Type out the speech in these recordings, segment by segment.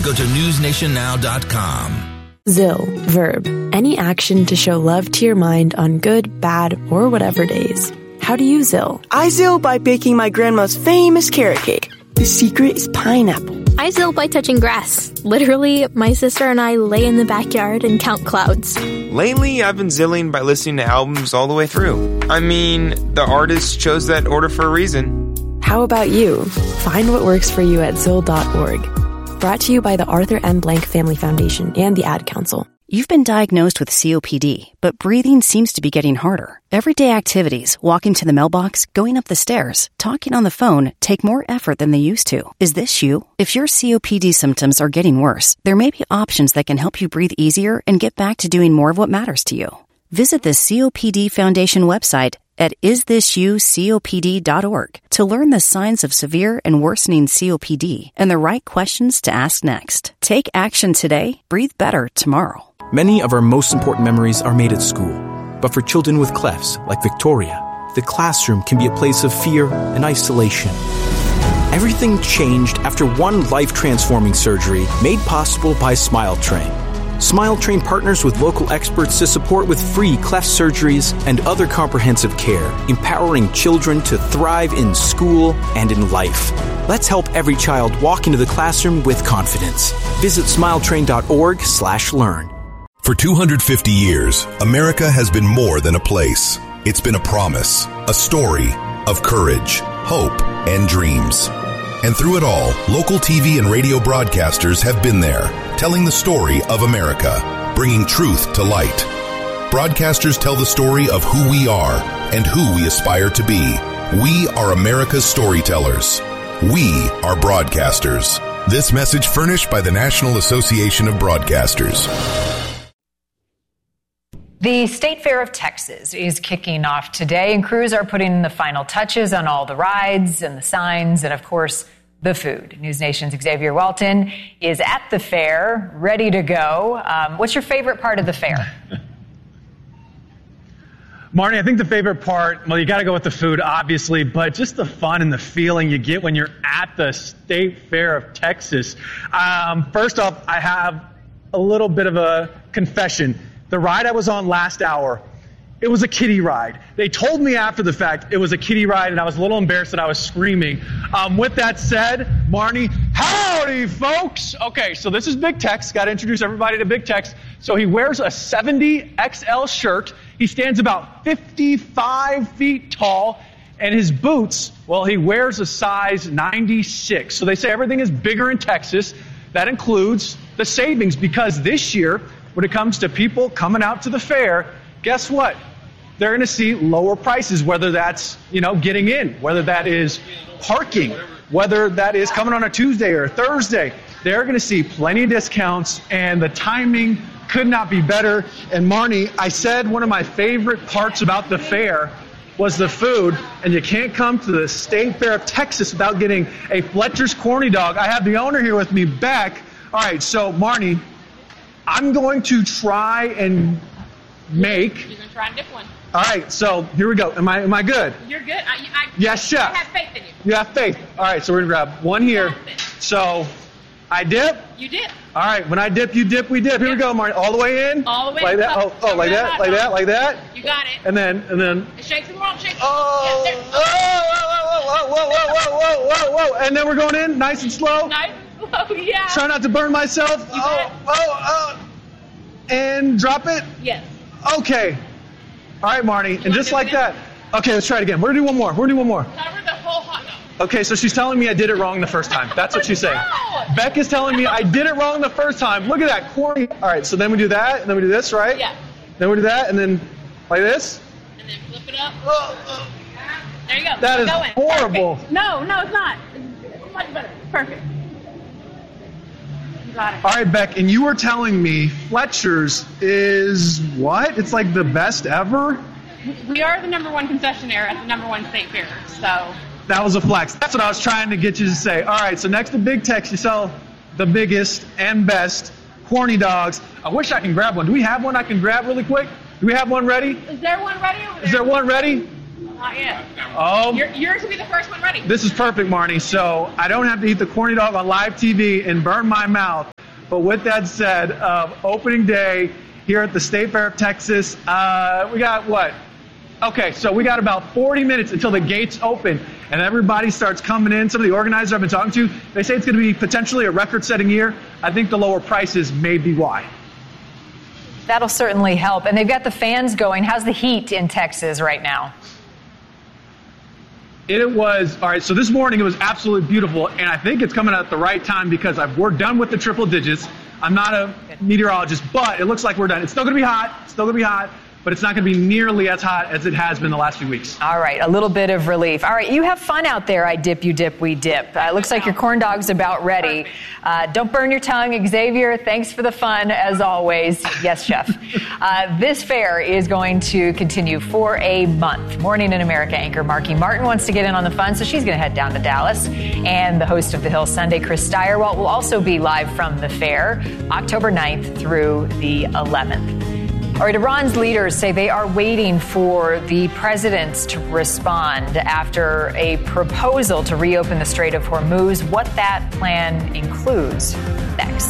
Go to newsnationnow.com. ZIL, verb, any action to show love to your mind on good, bad, or whatever days. How do you ZIL? I ZIL by baking my grandma's famous carrot cake. The secret is pineapple. I ZIL by touching grass. Literally, my sister and I lay in the backyard and count clouds. Lately, I've been zilling by listening to albums all the way through. I mean, the artist chose that order for a reason. How about you? Find what works for you at ZIL.org. Brought to you by the Arthur M. Blank Family Foundation and the Ad Council. You've been diagnosed with COPD, but breathing seems to be getting harder. Everyday activities, walking to the mailbox, going up the stairs, talking on the phone, take more effort than they used to. Is this you? If your COPD symptoms are getting worse, there may be options that can help you breathe easier and get back to doing more of what matters to you. Visit the COPD Foundation website at isthisyoucopd.org to learn the signs of severe and worsening COPD and the right questions to ask next. Take action today, breathe better tomorrow. Many of our most important memories are made at school. But for children with clefs, like Victoria, the classroom can be a place of fear and isolation. Everything changed after one life-transforming surgery made possible by SmileTrain. SmileTrain partners with local experts to support with free cleft surgeries and other comprehensive care, empowering children to thrive in school and in life. Let's help every child walk into the classroom with confidence. Visit smiletrain.org/learn. For 250 years, America has been more than a place. It's been a promise, a story of courage, hope, and dreams. And through it all, local TV and radio broadcasters have been there, telling the story of America, bringing truth to light. Broadcasters tell the story of who we are and who we aspire to be. We are America's storytellers. We are broadcasters. This message furnished by the National Association of Broadcasters. The State Fair of Texas is kicking off today, and crews are putting the final touches on all the rides and the signs and, of course, the food. News Nation's Xavier Welton is at the fair, ready to go. What's your favorite part of the fair? Marnie, I think the favorite part, well, you got to go with the food, obviously, but just the fun and the feeling you get when you're at the State Fair of Texas. First off, I have a little bit of a confession. The ride I was on last hour, it was a kiddie ride. They told me after the fact it was a kiddie ride, and I was a little embarrassed that I was screaming. With that said, Marnie, howdy, folks. Okay, so this is Big Tex. Got to introduce everybody to Big Tex. So he wears a 70 XL shirt. He stands about 55 feet tall, and his boots, well, he wears a size 96. So they say everything is bigger in Texas. That includes the savings, because this year, when it comes to people coming out to the fair, guess what? They're going to see lower prices, whether that's, getting in, whether that is parking, whether that is coming on a Tuesday or a Thursday. They're going to see plenty of discounts, and the timing could not be better. And Marnie, I said one of my favorite parts about the fair was the food, and you can't come to the State Fair of Texas without getting a Fletcher's Corny Dog. I have the owner here with me, Beck. All right, so Marnie, I'm going to try and make. You're going to try and dip one. All right, so here we go. Am I good? You're good. Yes, chef. I have faith in you. You have faith. All right, so we're going to grab one here. So I dip. You dip. All right, when I dip, you dip, we dip. Here we go, Marty. All the way in. All the way like in. That. Oh, like that, like that, like that. You got it. And then. Shake some wrong, shake. Oh, yeah, whoa. And then we're going in, nice and slow. Nice and slow, yeah. Try not to burn myself. And drop it. Yes. Okay. All right, Marnie. And just like that. Okay, let's try it again. We're going to do one more. Cover the whole hot dog. Okay, so she's telling me I did it wrong the first time. That's what she's saying. Beck is telling me I did it wrong the first time. Look at that, corny. All right, so then we do that, and then we do this, right? Yeah. Then we do that, and then like this. And then flip it up. There you go. That is horrible. Perfect. No, it's not. It's much better. Perfect. You got it. All right, Beck, and you were telling me Fletcher's is what? It's like the best ever? We are the #1 concessionaire at the #1 state fair, so. That was a flex. That's what I was trying to get you to say. All right, so next to Big Tex, you sell the biggest and best corny dogs. I wish I can grab one. Do we have one I can grab really quick? Do we have one ready? Is there one ready? Is there one ready? Not yet. Oh. Yours will be the first one ready. This is perfect, Marnie. So I don't have to eat the corny dog on live TV and burn my mouth. But with that said, opening day here at the State Fair of Texas, we got what? Okay, so we got about 40 minutes until the gates open and everybody starts coming in. Some of the organizers I've been talking to, they say it's going to be potentially a record-setting year. I think the lower prices may be why. That'll certainly help. And they've got the fans going. How's the heat in Texas right now? It was, all right, so this morning it was absolutely beautiful, and I think it's coming at the right time because we're done with the triple digits. I'm not a meteorologist, but it looks like we're done. It's still going to be hot, but it's not going to be nearly as hot as it has been the last few weeks. All right, a little bit of relief. All right, you have fun out there. I dip, you dip, we dip. Looks like your corn dog's about ready. Don't burn your tongue. Xavier, thanks for the fun, as always. Yes, Chef. This fair is going to continue for a month. Morning in America anchor Marky Martin wants to get in on the fun, so she's going to head down to Dallas. And the host of The Hill Sunday, Chris Steyerwalt, will also be live from the fair, October 9th through the 11th. All right, Iran's leaders say they are waiting for the president to respond after a proposal to reopen the Strait of Hormuz. What that plan includes next.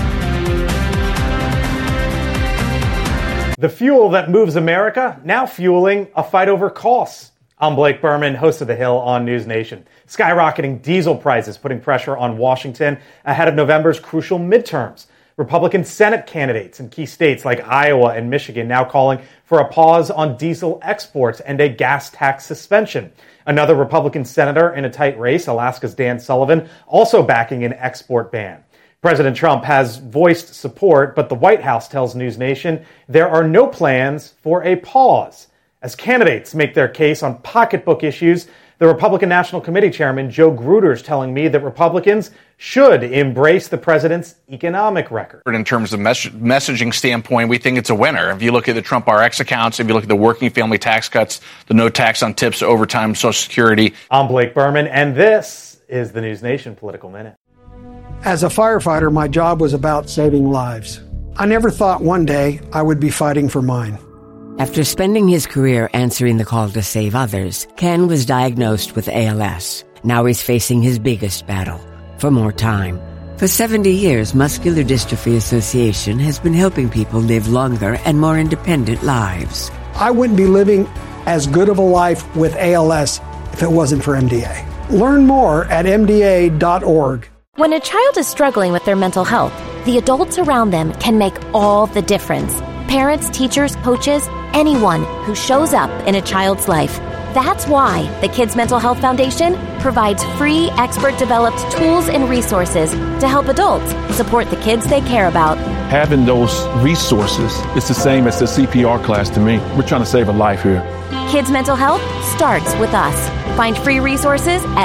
The fuel that moves America, now fueling a fight over costs. I'm Blake Berman, host of The Hill on News Nation. Skyrocketing diesel prices putting pressure on Washington ahead of November's crucial midterms. Republican Senate candidates in key states like Iowa and Michigan now calling for a pause on diesel exports and a gas tax suspension. Another Republican senator in a tight race, Alaska's Dan Sullivan, also backing an export ban. President Trump has voiced support, but the White House tells News Nation there are no plans for a pause. As candidates make their case on pocketbook issues, the Republican National Committee Chairman Joe Gruder is telling me that Republicans should embrace the president's economic record. In terms of messaging standpoint, we think it's a winner. If you look at the Trump RX accounts, if you look at the working family tax cuts, the no tax on tips, overtime, Social Security. I'm Blake Berman, and this is the News Nation Political Minute. As a firefighter, my job was about saving lives. I never thought one day I would be fighting for mine. After spending his career answering the call to save others, Ken was diagnosed with ALS. Now he's facing his biggest battle, for more time. For 70 years, Muscular Dystrophy Association has been helping people live longer and more independent lives. I wouldn't be living as good of a life with ALS if it wasn't for MDA. Learn more at MDA.org. When a child is struggling with their mental health, the adults around them can make all the difference. Parents, teachers, coaches, anyone who shows up in a child's life. That's why the Kids Mental Health Foundation provides free, expert-developed tools and resources to help adults support the kids they care about. Having those resources is the same as the CPR class to me. We're trying to save a life here. Kids Mental Health starts with us. Find free resources at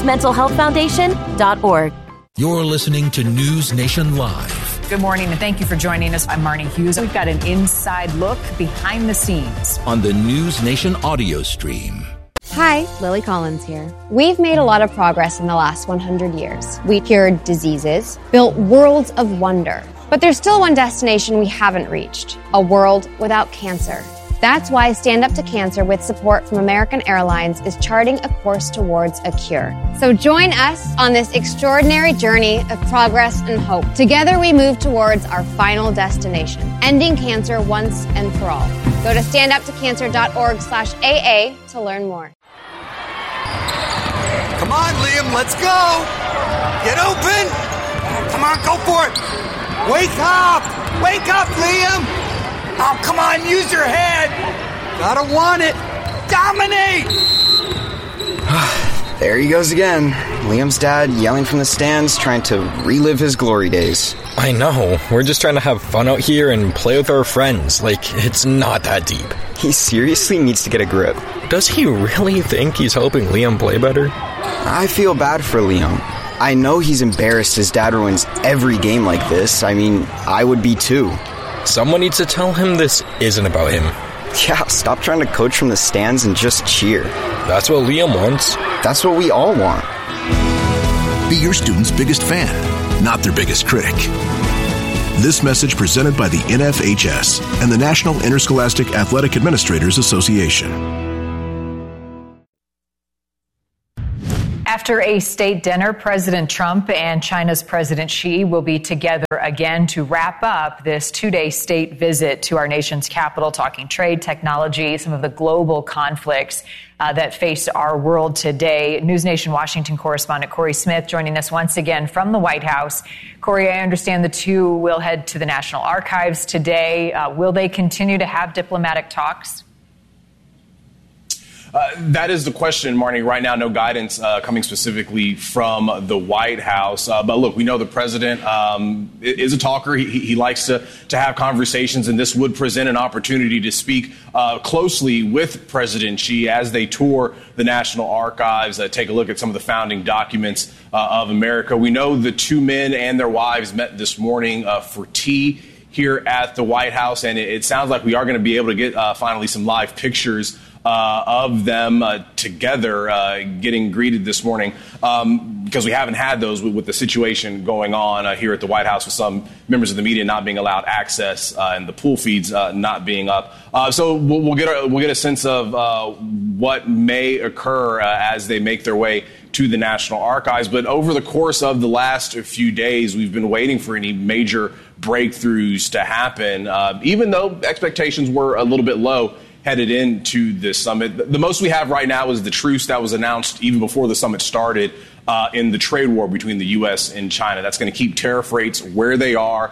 kidsmentalhealthfoundation.org. You're listening to News Nation Live. Good morning, and thank you for joining us. I'm Marnie Hughes. We've got an inside look behind the scenes on the News Nation audio stream. Hi, Lily Collins here. We've made a lot of progress in the last 100 years. We cured diseases, built worlds of wonder. But there's still one destination we haven't reached, a world without cancer. That's why Stand Up to Cancer, with support from American Airlines, is charting a course towards a cure. So join us on this extraordinary journey of progress and hope. Together we move towards our final destination, ending cancer once and for all. Go to standuptocancer.org/AA to learn more. Come on, Liam, let's go. Get open. Come on, go for it. Wake up. Wake up, Liam. Oh, come on, use your head. Gotta want it. Dominate. There he goes again. Liam's dad yelling from the stands, trying to relive his glory days. I know. We're just trying to have fun out here and play with our friends. Like, it's not that deep. He seriously needs to get a grip. Does he really think he's helping Liam play better? I feel bad for Liam. I know he's embarrassed his dad ruins every game like this. I mean, I would be too. Someone needs to tell him this isn't about him. Yeah, stop trying to coach from the stands and just cheer. That's what Liam wants. That's what we all want. Be your student's biggest fan, not their biggest critic. This message presented by the NFHS and the National Interscholastic Athletic Administrators Association. After After a state dinner, President Trump and China's President Xi will be together again to wrap up this two-day state visit to our nation's capital, talking trade, technology, some of the global conflicts that face our world today. News Nation Washington correspondent Corey Smith joining us once again from the White House. Corey, I understand the two will head to the National Archives today. Will they continue to have diplomatic talks? That is the question, Marnie. Right now, no guidance coming specifically from the White House. But look, we know the president is a talker. He likes to have conversations, and this would present an opportunity to speak closely with President Xi as they tour the National Archives, take a look at some of the founding documents of America. We know the two men and their wives met this morning for tea here at the White House, and it sounds like we are going to be able to get finally some live pictures of them together getting greeted this morning because we haven't had those with the situation going on here at the White House with some members of the media not being allowed access and the pool feeds not being up. So we'll get a sense of what may occur as they make their way to the National Archives. But over the course of the last few days, we've been waiting for any major breakthroughs to happen, even though expectations were a little bit low headed into this summit. The most we have right now is the truce that was announced even before the summit started in the trade war between the U.S. and China. That's going to keep tariff rates where they are,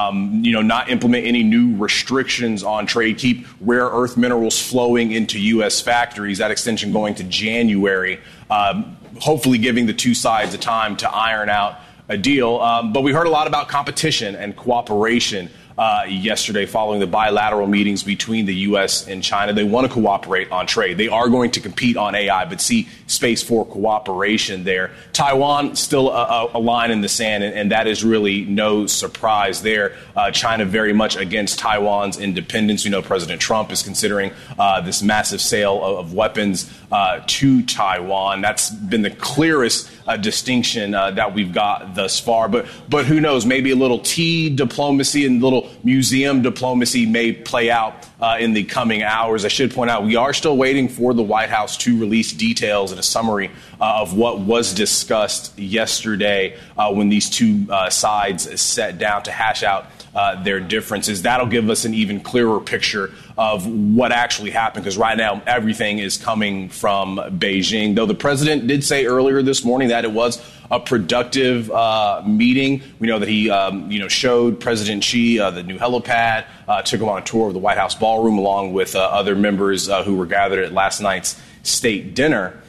not implement any new restrictions on trade, keep rare earth minerals flowing into U.S. factories, that extension going to January, hopefully giving the two sides the time to iron out a deal. But we heard a lot about competition and cooperation yesterday following the bilateral meetings between the U.S. and China. They want to cooperate on trade. They are going to compete on AI, but see space for cooperation there. Taiwan, still a line in the sand, and that is really no surprise there. China very much against Taiwan's independence. You know, President Trump is considering this massive sale of weapons to Taiwan. That's been the clearest distinction that we've got thus far. But who knows? Maybe a little tea diplomacy and a little museum diplomacy may play out in the coming hours. I should point out we are still waiting for the White House to release details and a summary of what was discussed yesterday when these two sides sat down to hash out their differences. That'll give us an even clearer picture of what actually happened, because right now everything is coming from Beijing. Though the president did say earlier this morning that it was a productive meeting. We know that he, showed President Xi the new helipad, took him on a tour of the White House ballroom along with other members who were gathered at last night's state dinner.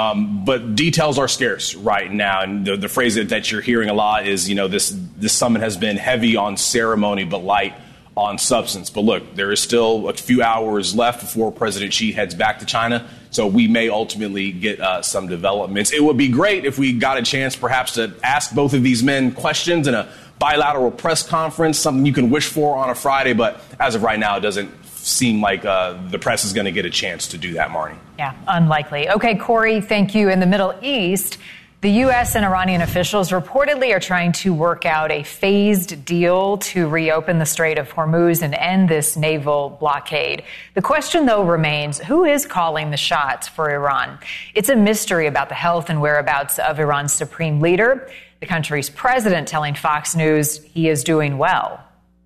But details are scarce right now. And the phrase that you're hearing a lot is, this summit has been heavy on ceremony but light on substance. But look, there is still a few hours left before President Xi heads back to China. So we may ultimately get some developments. It would be great if we got a chance perhaps to ask both of these men questions in a bilateral press conference, something you can wish for on a Friday. But as of right now, it doesn't seem like the press is going to get a chance to do that, Marnie. Yeah, unlikely. Okay, Corey, thank you. In the Middle East, the U.S. and Iranian officials reportedly are trying to work out a phased deal to reopen the Strait of Hormuz and end this naval blockade. The question, though, remains, who is calling the shots for Iran? It's a mystery about the health and whereabouts of Iran's supreme leader. The country's president telling Fox News he is doing well.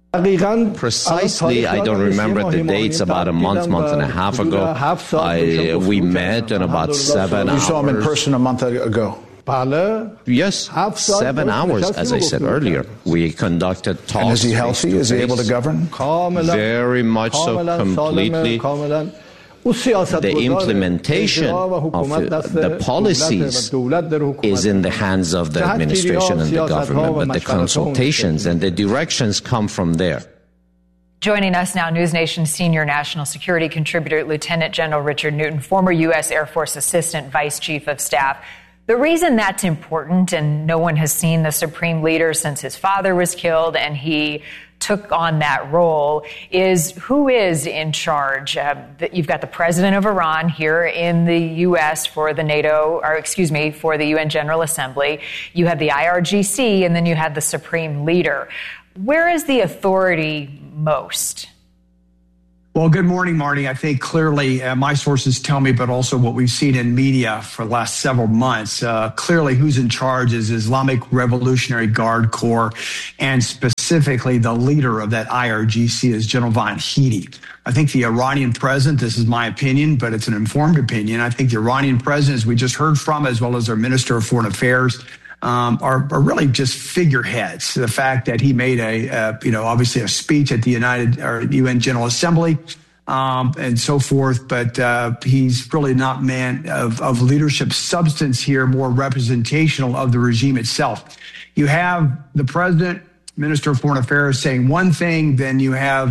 Precisely, I don't remember the dates. About a month and a half ago, we met in about 7 hours. You saw him in person a month ago? Yes, 7 hours, as I said earlier. We conducted talks. And is he healthy? Is he able to govern? Very much so, completely. The implementation of the policies is in the hands of the administration and the government, but the consultations and the directions come from there. Joining us now, News Nation senior national security contributor, Lieutenant General Richard Newton, former U.S. Air Force Assistant Vice Chief of Staff. The reason that's important, and no one has seen the supreme leader since his father was killed and he took on that role, is who is in charge. You've got the president of Iran here in the U.S. for the for the UN General Assembly. You have the IRGC, and then you have the supreme leader. Where is the authority most? Well, good morning, Marty. I think clearly my sources tell me, but also what we've seen in media for the last several months, clearly who's in charge is Islamic Revolutionary Guard Corps, and specifically the leader of that IRGC is General Vahidi. I think the Iranian president, this is my opinion, but it's an informed opinion. I think the Iranian president, as we just heard from, as well as their Minister of Foreign Affairs, are really just figureheads. The fact that he made obviously a speech at the UN General Assembly and so forth, but he's really not man of leadership substance here, more representational of the regime itself. You have the president, Minister of Foreign Affairs saying one thing, then you have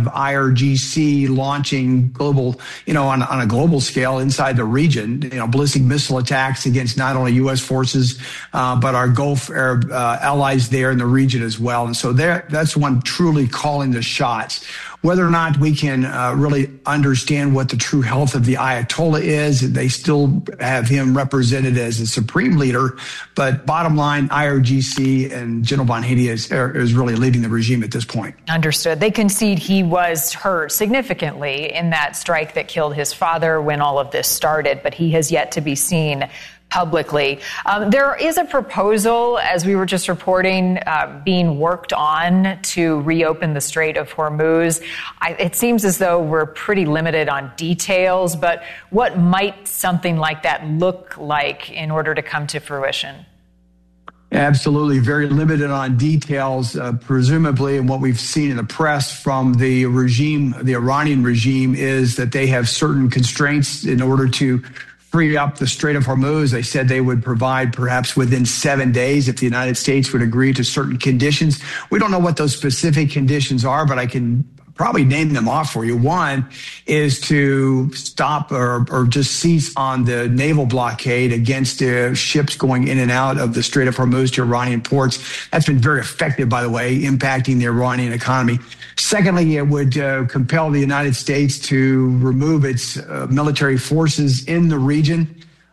IRGC launching global, on a global scale inside the region, ballistic missile attacks against not only U.S. forces, but our Gulf Arab allies there in the region as well. And so that's one truly calling the shots. Whether or not we can really understand what the true health of the Ayatollah is, they still have him represented as a supreme leader. But bottom line, IRGC and General Vahidi is really leading the regime at this point. Understood. They concede he was hurt significantly in that strike that killed his father when all of this started, but he has yet to be seen publicly. There is a proposal, as we were just reporting, being worked on to reopen the Strait of Hormuz. It seems as though we're pretty limited on details, but what might something like that look like in order to come to fruition? Absolutely. Very limited on details, presumably. And what we've seen in the press from the regime, the Iranian regime, is that they have certain constraints in order to free up the Strait of Hormuz. They said they would provide perhaps within 7 days if the United States would agree to certain conditions. We don't know what those specific conditions are, but I can probably name them off for you. One is to stop or just cease on the naval blockade against ships going in and out of the Strait of Hormuz to Iranian ports. That's been very effective, by the way, impacting the Iranian economy. Secondly, it would compel the United States to remove its military forces in the region.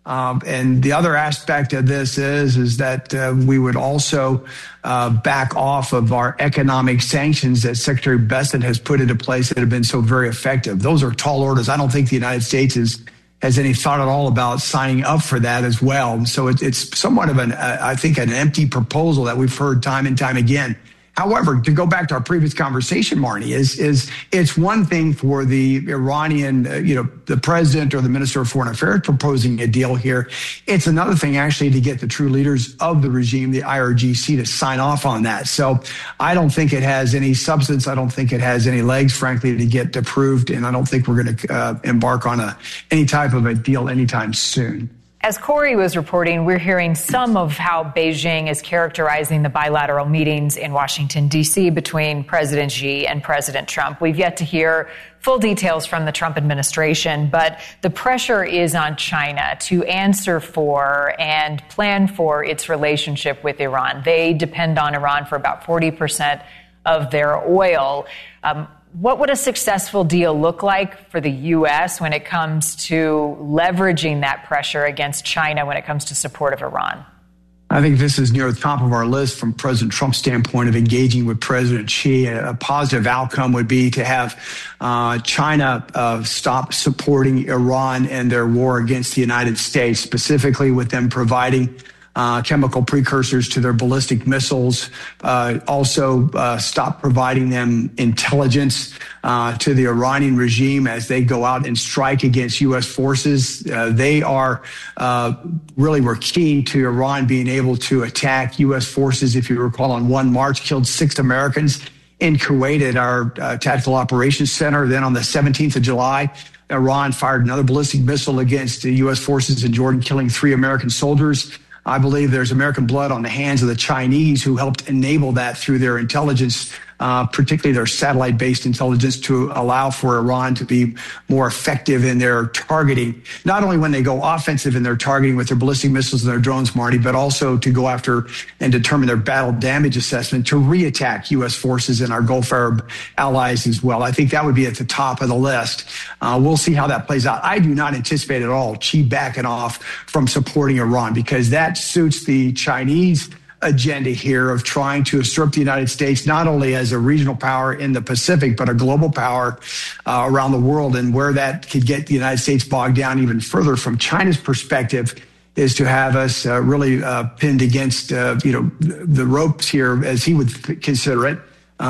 And the other aspect of this is that we would also back off of our economic sanctions that Secretary Bessent has put into place that have been so very effective. Those are tall orders. I don't think the United States has any thought at all about signing up for that as well. So it's somewhat of I think an empty proposal that we've heard time and time again. However, to go back to our previous conversation, Marnie, is it's one thing for the Iranian, the president or the Minister of Foreign Affairs proposing a deal here. It's another thing actually to get the true leaders of the regime, the IRGC, to sign off on that. So I don't think it has any substance. I don't think it has any legs, frankly, to get approved. And I don't think we're going to embark on any type of a deal anytime soon. As Corey was reporting, we're hearing some of how Beijing is characterizing the bilateral meetings in Washington, D.C. between President Xi and President Trump. We've yet to hear full details from the Trump administration, but the pressure is on China to answer for and plan for its relationship with Iran. They depend on Iran for about 40% of their oil. What would a successful deal look like for the U.S. when it comes to leveraging that pressure against China when it comes to support of Iran? I think this is near the top of our list from President Trump's standpoint of engaging with President Xi. A positive outcome would be to have China stop supporting Iran and their war against the United States, specifically with them providing chemical precursors to their ballistic missiles, also stop providing them intelligence to the Iranian regime as they go out and strike against U.S. forces. They were key to Iran being able to attack U.S. forces. If you recall, on 1 March, killed 6 Americans in Kuwait at our Tactical Operations Center. Then on the 17th of July, Iran fired another ballistic missile against the U.S. forces in Jordan, killing 3 American soldiers. I believe there's American blood on the hands of the Chinese who helped enable that through their intelligence, particularly their satellite-based intelligence, to allow for Iran to be more effective in their targeting, not only when they go offensive in their targeting with their ballistic missiles and their drones, Marty, but also to go after and determine their battle damage assessment to reattack U.S. forces and our Gulf Arab allies as well. I think that would be at the top of the list. We'll see how that plays out. I do not anticipate at all Xi backing off from supporting Iran because that suits the Chinese agenda here of trying to usurp the United States, not only as a regional power in the Pacific, but a global power around the world. And where that could get the United States bogged down even further from China's perspective is to have us really pinned against, the ropes here, as he would consider it.